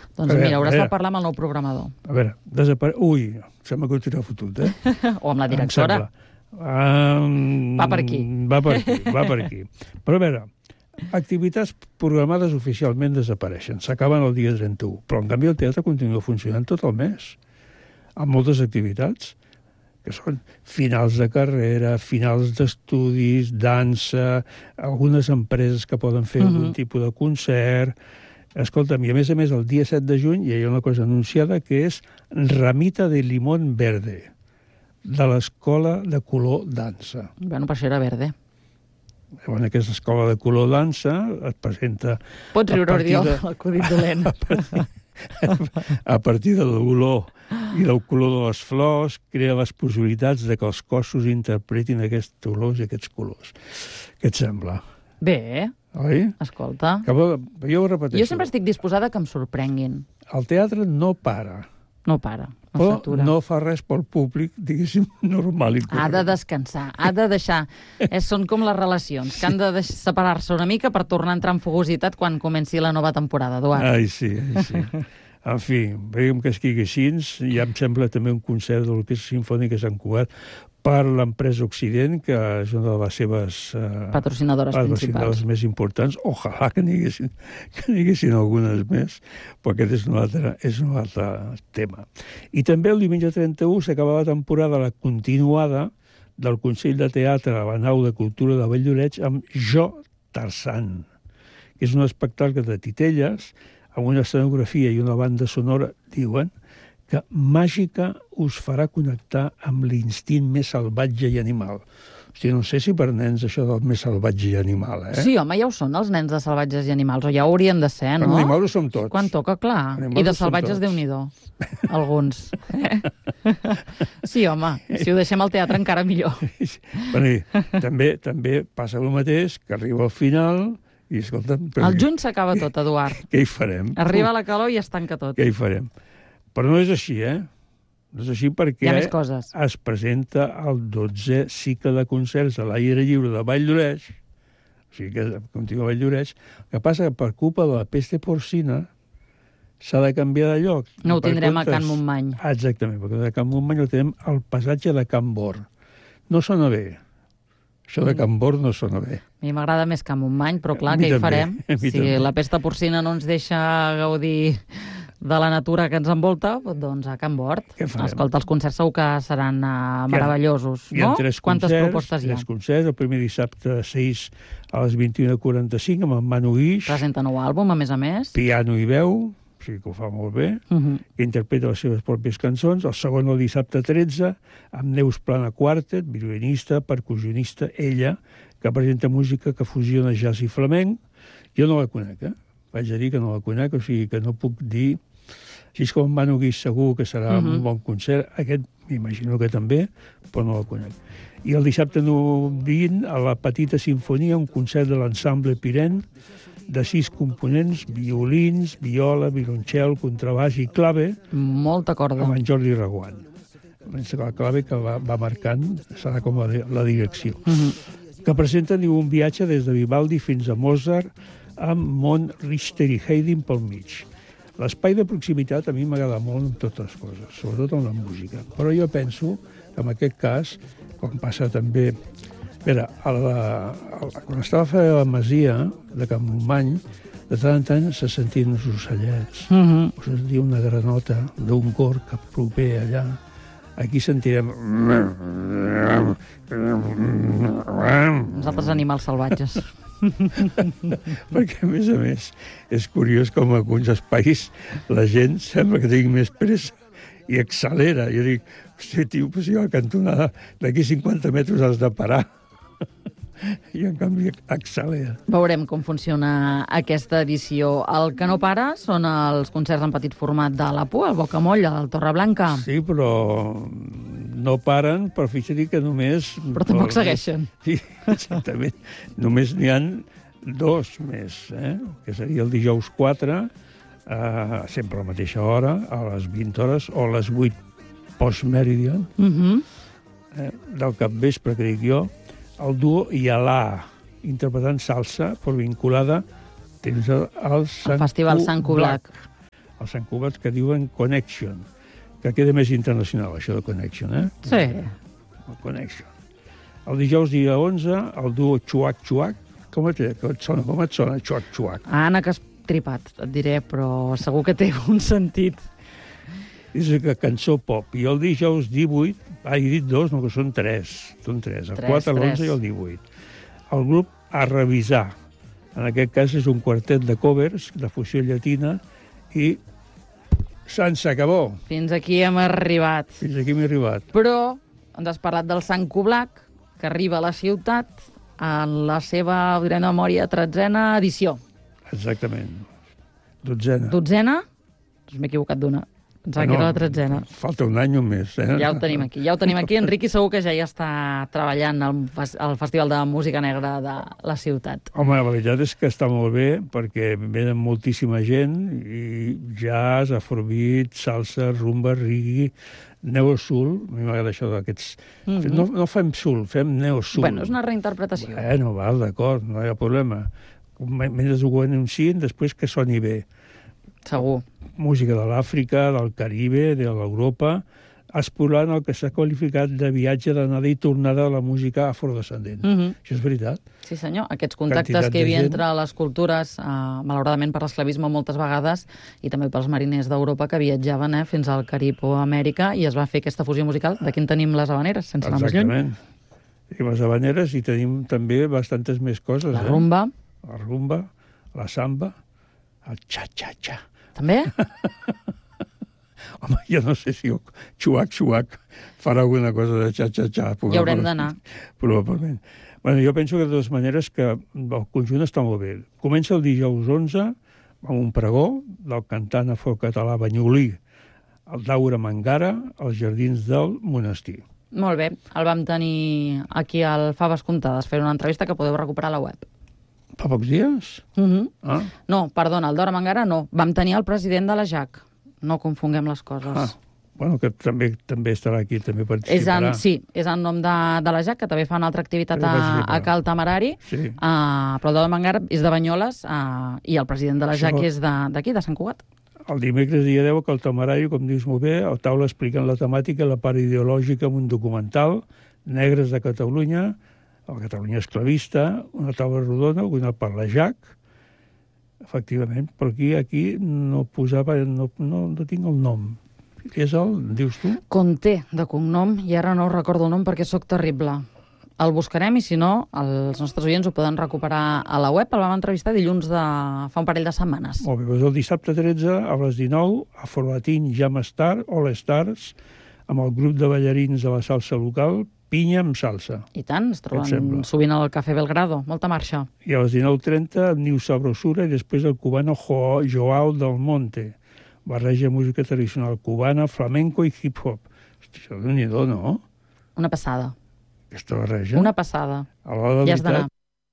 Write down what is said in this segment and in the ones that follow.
Doncs mira, hauràs de parlar amb el nou programador. A veure, ui, sembla que ho tindrà fotut, O amb la directora. Va per aquí. Va per aquí. Però a veure, activitats programades oficialment desapareixen, s'acaben el dia 31, però en canvi el teatre continua funcionant tot el mes, amb moltes activitats, que són finals de carrera, finals d'estudis, dansa, algunes empreses que poden fer algun tipus de concert. Escolta'm, i a més, el dia 7 de juny hi ha una cosa anunciada que és Ramita de Limón Verde, de l'Escola de Color Dansa. Bueno, per això era verde. En aquesta escola de color dansa et presenta... Pots riure, Oriol, l'acudit dolent. A partir de l'olor i del color de les flors, crea les possibilitats de que els cossos interpretin aquests olors i aquests colors. Què et sembla? Bé, oi? Escolta. Jo ho repeteixo. Jo sempre estic disposada que em sorprenguin. El teatre no para. No para, no però s'atura. No fa res pel públic, diguéssim, normal i correcte. Ha de descansar, ha de deixar... Són com les relacions, que han de separar-se una mica per tornar a entrar en fogositat quan comenci la nova temporada, Eduard. Ai, sí. En fi, veiem que estigui així. Ja em sembla també un concert de l'Orquestra Simfònica de Sant Cugat per l'empresa Occident, que és una de les seves patrocinadores principals més importants. Ojalà que n'hi haguessin algunes més, però aquest és un altre tema. I també el diumenge 31 s'acaba la temporada, la continuada del Consell de Teatre a la Nau de Cultura de Valldoreix amb Jo Tarzan, que és un espectacle de titelles amb una escenografia i una banda sonora, diuen, que màgica us farà connectar amb l'instint més salvatge i animal. Hosti, no sé si per nens això del més salvatge i animal, Sí, home, ja ho són, els nens de salvatges i animals, o ja ho haurien de ser, no? Animals ho som tots. Quan toca, clar. I de salvatges, Déu-n'hi-do. Alguns. Sí, home, si ho deixem al teatre encara millor. També passa el mateix, que arriba al final... I, escolta, al juny s'acaba tot, Eduard. Què hi farem? Arriba la calor i es tanca tot. Què hi farem? Però no és així, No és així perquè es presenta el 12è cicle de concerts a l'aire lliure de Valldoreix, o sigui que continua Valldoreix. El que passa que per culpa de la peste porcina s'ha de canviar de lloc. No ho tindrem a Can Montmany. Exactament, perquè de Can Montmany ho tenim al passatge de Can Bor. No sona bé. Això de Can Bor no sona bé. A mi m'agrada més Can Montmany, però clar, què hi farem? Si la pesta porcina no ens deixa gaudir de la natura que ens envolta, doncs a Can Bort. Escolta, els concerts segur que seran meravellosos, no? Hi ha 3 Quantes propostes hi ha? 3 concerts, el primer dissabte 6 a les 21:45 amb en Manu Guix. Presenta nou àlbum, a més. Piano i veu, o sigui que ho fa molt bé, que interpreta les seves pròpies cançons. El segon el dissabte 13, amb Neus Plana Quartet, violinista, percussionista, ella, que presenta música que fusiona jazz i flamenc. Jo no la conec, Vaig a dir que no la conec, o sigui que no puc dir... Així com en Manu Guix segur que serà un bon concert, aquest m'imagino que també, però no la conec. I el dissabte 20, a la Petita Sinfonia, un concert de l'ensemble Piren, de 6 components, violins, viola, violoncel, contrabaix i clave. Molta corda. Amb en Jordi Reguant. La clave que va marcant serà com la direcció. Que presenten un viatge des de Vivaldi fins a Mozart amb Mont, Richter i Haydn pel mig. L'espai de proximitat a mi m'agrada molt en totes les coses, sobretot en la música. Però jo penso que en aquest cas, com passa també... A veure, quan estava fent la masia de Can Montmany, de tant en tant se sentien uns ocellets, o se sentia una granota d'un gorg proper allà. Aquí sentirem... Els altres animals salvatges. Perquè, a més, és curiós com a alguns espais la gent sembla que tingui més pressa i accelera. Jo dic, hòstia, tio, si a la cantonada d'aquí 50 metres has de parar. I, en canvi, accelera. Veurem com funciona aquesta edició. El que no para són els concerts en petit format de la Pua, el Bocamolla, del Torreblanca. Sí, però no paren, però fixa't que només... Però tampoc segueixen. Sí, exactament. Només n'hi ha 2 més, que seria el dijous 4, sempre a la mateixa hora, a les 20 hores, o a les 8 post-meridian, del capvespre, que dic jo, el duo Ialà, interpretant salsa, però vinculada al Festival Sant Cugat. al Sant Cugat, que diuen Connection, que queda més internacional, això de Connection, eh? Sí. El Connection. El dijous, dia 11, el duo Chuac Chuac. Com et sona, Chuac Chuac? Anna, que has tripat, et diré, però segur que té un sentit. És una cançó pop. I el dijous 18, he dit dos, no, que són tres. Són tres, el 4, l'11 i el 18. El grup A Revisar. En aquest cas és un quartet de covers, de fusió llatina, i se'ns acabó. Fins aquí hem arribat. Fins aquí hem arribat. Però ens has parlat del Sant Coblac, que arriba a la ciutat en la seva, direm de memòria, 13a edició. Exactament. 12a. 12a? Doncs m'he equivocat d'una. Pensava que era la 13a. Falta un any o més. Ja ho tenim aquí. Ja ho tenim aquí. Enriqui segur que ja hi està treballant al Festival de Música Negra de la ciutat. Home, la veritat és que està molt bé, perquè venen moltíssima gent, i jazz, afrobeat, salsa, rumba, reggae, neo-soul. A mi m'agrada això d'aquests... No fem soul, fem neo-soul. Bueno, és una reinterpretació. Bueno, val, d'acord, no hi ha problema. Mentre ho anuncien, després que soni bé. Segur. Música de l'Àfrica, del Caribe, de l'Europa, explorant el que s'ha qualificat de viatge d'anada i tornada de la música afrodescendent. Això és veritat. Sí, senyor. Aquests contactes que hi havia entre les cultures, malauradament per l'esclavisme moltes vegades, i també pels mariners d'Europa que viatjaven fins al Carib o Amèrica, i es va fer aquesta fusió musical. D'aquí en tenim les habaneres, sense anar més lluny. Exactament. I les habaneres, i tenim també bastantes més coses. La rumba. La rumba, la samba, el xa-xa-xa. També? Home, jo no sé si Xuac farà alguna cosa de xa-xa-xa. Hi haurem d'anar. Probablement. Bueno, jo penso que de totes maneres que el conjunt està molt bé. Comença el dijous 11 amb un pregó del cantant afrocatalà banyolí, el Daura Mangara, als jardins del monestir. Molt bé. El vam tenir aquí al Faves Comptades, fer una entrevista que podeu recuperar a la web. Fa pocs dies? No, perdona, el Daura Mangara no. Vam tenir el president de la JAC. No confonguem les coses. Bueno, que també estarà aquí, també participarà. És en nom de la JAC, que també fa una altra activitat a Cal Temerari, però el Daura Mangara és de Banyoles i el president de la JAC és d'aquí, de Sant Cugat. El dimecres dia 10, a Cal Temerari, com dius molt bé, a taula explicant la temàtica, la part ideològica amb un documental, Negres de Catalunya, la Catalunya esclavista, una taula rodona organitzada per la JAC, efectivament, però aquí no posava, no tinc el nom. És dius tu? Conté de cognom, i ara no recordo el nom perquè sóc terrible. El buscarem i, si no, els nostres oients ho poden recuperar a la web. El vam entrevistar dilluns fa un parell de setmanes. Molt bé, doncs el dissabte 13 a les 19, Afro-Latin Jam Star, All Stars, amb el grup de ballarins de la salsa local, Pinya amb salsa. I tant, es troben sovint al Café Belgrado, molta marxa. I a les 19:30, Niu Sabrosura, i després el cubano Joao del Monte. Barreja música tradicional cubana, flamenco i hip-hop. Hosti, això Déu-n'hi-do, no? Una passada. Aquesta barreja? Una passada. Ja has d'anar.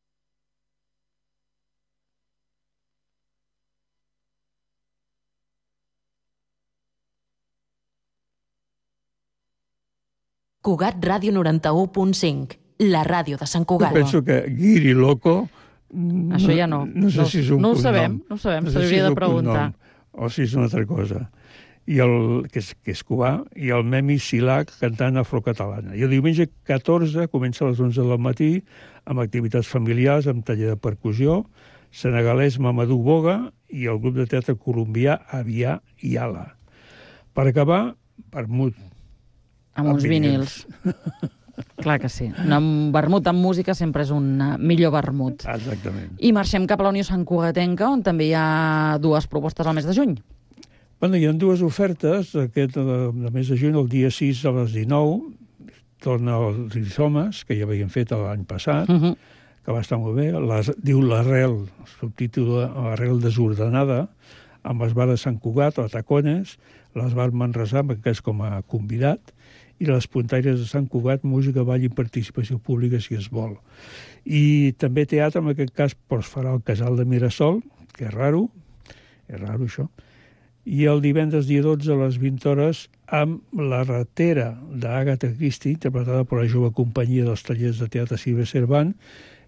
Cugat Ràdio 91.5, la ràdio de Sant Cugat. Jo penso que Guiri Loco... Això ja no. No sé si és un cognom. No ho sabem, s'hauria de preguntar. O si és una altra cosa. Que és cubà, i el Memi Silac cantant afrocatalana. I el diumenge 14 comença a les 11 del matí amb activitats familiars, amb taller de percussió, senegalès Mamadou Boga i el grup de teatre colombià Avià i Ala. Per acabar, vermut. Amb uns vinils. Clar que sí. Un vermut amb música sempre és un millor vermut. Exactament. I marxem cap a la Unió Sant Cugatenca, on també hi ha dues propostes al mes de juny. Bueno, hi ha dues ofertes. Aquest mes de juny, el dia 6 a les 19, torna els rizomes, que ja havien fet l'any passat, que va estar molt bé. Diu l'Arrel, subtítol Arrel desordenada, amb les bars de Sant Cugat, a Tacones, les bars Manresà, que és com a convidat, i les puntaires de Sant Cugat, música, ball i participació pública, si es vol. I també teatre, en aquest cas, es farà el Casal de Mirasol, que és raro això, i el divendres dia 12 a les 20 hores amb La ratera d'Àgata Christie, interpretada per la jove companyia dels tallers de teatre Silve Cervant,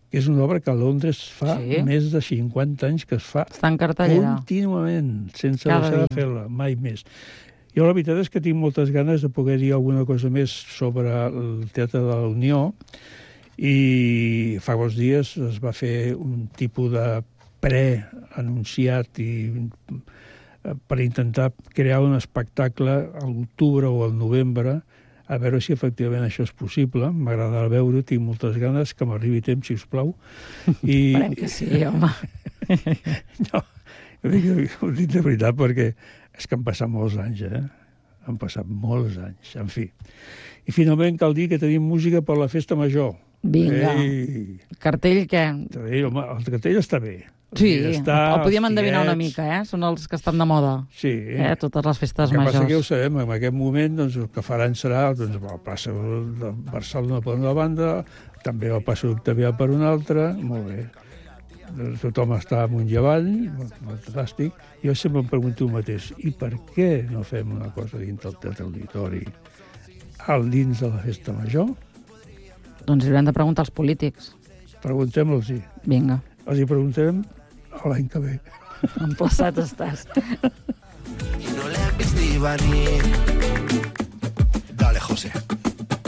que és una obra que a Londres fa més de 50 anys que es fa contínuament, sense deixar de fer-la, mai més. Jo la veritat és que tinc moltes ganes de poder dir alguna cosa més sobre el Teatre de la Unió, i fa uns dies es va fer un tipus de pre-anunciat per intentar crear un espectacle a l'octubre o al novembre, a veure si efectivament això és possible. M'agradarà veure-ho, tinc moltes ganes, que m'arribi temps, si us plau. Esperem que sí, home. No, ho dic de veritat, perquè és que han passat molts anys, Han passat molts anys, en fi. I finalment cal dir que tenim música per la festa major. Vinga. Cartell, què? Home, el cartell està bé. Sí, el podíem endevinar una mica, Són els que estan de moda. Sí. Totes les festes majors. El que passa que ho sabem, en aquest moment el que faran serà la plaça de Barcelona per una banda, també la plaça d'Octavià per una altra, molt bé. Tothom està amunt i avall, fantàstic. Jo sempre em pregunto el mateix, i per què no fem una cosa dins del Teatre Auditori dins de la festa major? Doncs hi haurem de preguntar als polítics. Preguntem-los-hi. Vinga. Els hi preguntem l'any que ve. Emplaçat estàs. I no le escriba ni